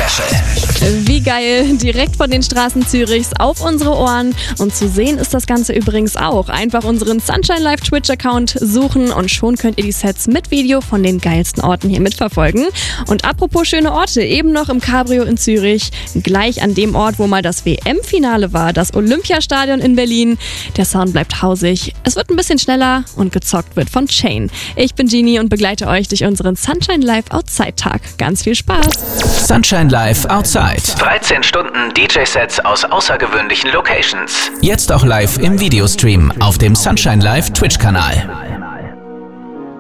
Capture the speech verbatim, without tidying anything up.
Special. Wie geil, direkt von den Straßen Zürichs auf unsere Ohren. Und zu sehen ist das Ganze übrigens auch. Einfach unseren Sunshine Live Twitch-Account suchen und schon könnt ihr die Sets mit Video von den geilsten Orten hier mitverfolgen. Und apropos schöne Orte, eben noch im Cabrio in Zürich, gleich an dem Ort, wo mal das W M-Finale war, das Olympiastadion in Berlin. Der Sound bleibt hausig, es wird ein bisschen schneller und gezockt wird von Chain. Ich bin Genie und begleite euch durch unseren Sunshine Live Outside-Tag. Ganz viel Spaß! Sunshine Live Outside. dreizehn Stunden D J-Sets aus außergewöhnlichen Locations. Jetzt auch live im Videostream auf dem Sunshine Live Twitch-Kanal.